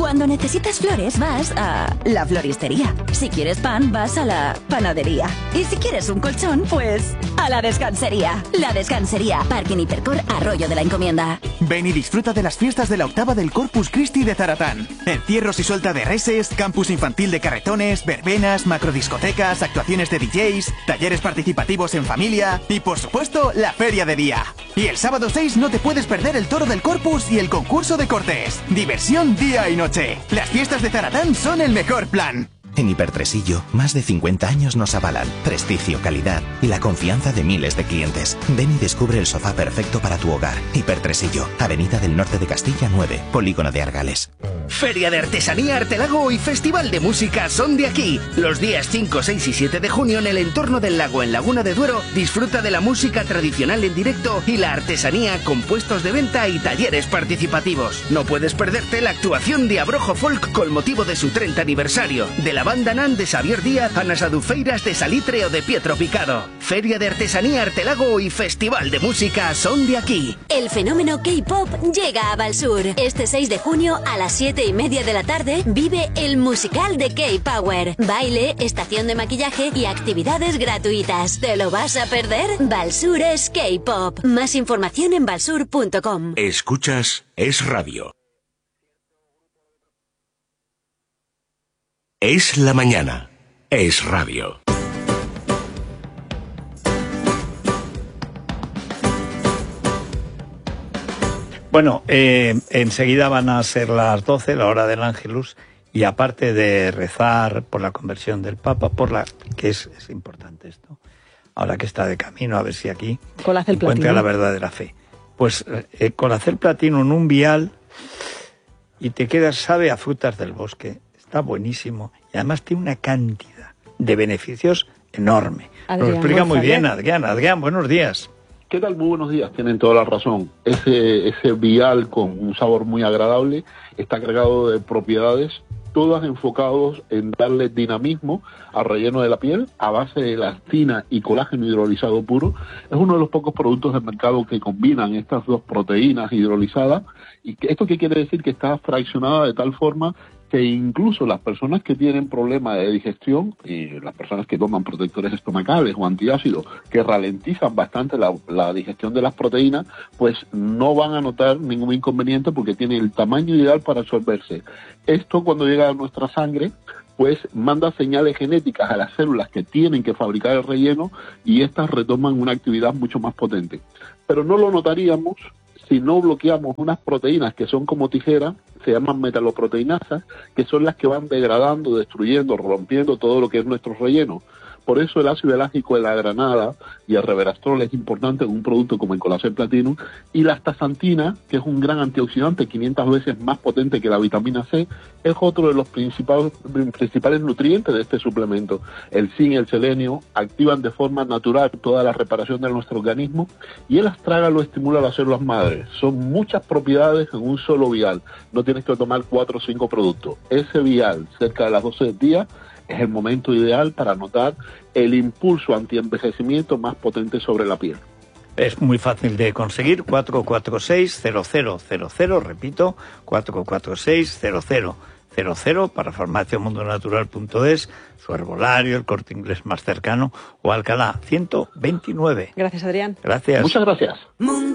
Cuando necesitas flores vas a la floristería. Si quieres pan vas a la panadería. Y si quieres un colchón, pues a la descansería. La Descansería, Parking Hipercor, Arroyo de la Encomienda. Ven y disfruta de las fiestas de la octava del Corpus Christi de Zaratán. Encierros y suelta de reses, campus infantil de carretones, verbenas, macrodiscotecas, actuaciones de DJs, talleres participativos en familia y, por supuesto, la feria de día. Y el sábado 6 no te puedes perder el toro del Corpus y el concurso de cortes. Diversión día y noche. Las fiestas de Zaratán son el mejor plan. En Hipertresillo, más de 50 años nos avalan prestigio, calidad y la confianza de miles de clientes. Ven y descubre el sofá perfecto para tu hogar. Hipertresillo, Avenida del Norte de Castilla 9, Polígono de Argales. Feria de Artesanía Artelago y Festival de Música son de aquí. Los días 5, 6 y 7 de junio en el entorno del lago en Laguna de Duero, disfruta de la música tradicional en directo y la artesanía con puestos de venta y talleres participativos. No puedes perderte la actuación de Abrojo Folk con motivo de su 30 aniversario, de la banda Nan de Xavier Díaz a las adufeiras de Salitre o de Pietro Picado. Feria de Artesanía Artelago y Festival de Música son de aquí. El fenómeno K-pop llega a Valsur. Este 6 de junio a las 7:30 de la tarde vive el musical de K-Power. Baile, estación de maquillaje y actividades gratuitas. ¿Te lo vas a perder? Valsur es K-pop. Más información en valsur.com. Escuchas Es Radio. Es la mañana. Es radio. Bueno, enseguida van a ser las 12, la hora del Ángelus, y aparte de rezar por la conversión del Papa, que es importante esto, ahora que está de camino, a ver si aquí encuentra la verdadera fe. Pues Colacel Platino en un vial y te quedas, sabe a frutas del bosque. Está buenísimo y además tiene una cantidad de beneficios enorme. Lo explica muy bien Adrián. Adrián, buenos días. ¿Qué tal? Muy buenos días, tienen toda la razón. Ese vial con un sabor muy agradable está cargado de propiedades, todas enfocadas en darle dinamismo al relleno de la piel a base de elastina y colágeno hidrolizado puro. Es uno de los pocos productos del mercado que combinan estas dos proteínas hidrolizadas. ¿Y esto qué quiere decir? Que está fraccionada de tal forma que incluso las personas que tienen problemas de digestión y las personas que toman protectores estomacales o antiácidos que ralentizan bastante la digestión de las proteínas, pues no van a notar ningún inconveniente porque tiene el tamaño ideal para absorberse. Esto, cuando llega a nuestra sangre, pues manda señales genéticas a las células que tienen que fabricar el relleno y estas retoman una actividad mucho más potente. Pero no lo notaríamos si no bloqueamos unas proteínas que son como tijeras, se llaman metaloproteinasas, que son las que van degradando, destruyendo, rompiendo todo lo que es nuestro relleno. Por eso el ácido elágico de la granada y el resveratrol es importante en un producto como el Colacel Platinum, y la astaxantina, que es un gran antioxidante 500 veces más potente que la vitamina C, es otro de los principales nutrientes de este suplemento. El zinc y el selenio activan de forma natural toda la reparación de nuestro organismo y el astrágalo lo estimula las células madres. Son muchas propiedades en un solo vial. No tienes que tomar 4 o 5 productos. Ese vial, cerca de las 12 del día, es el momento ideal para notar el impulso antienvejecimiento más potente sobre la piel. Es muy fácil de conseguir, 446-0000, repito, 446-0000 para farmaciamundonatural.es, su herbolario, el Corte Inglés más cercano o Alcalá 129. Gracias, Adrián. Gracias. Muchas gracias.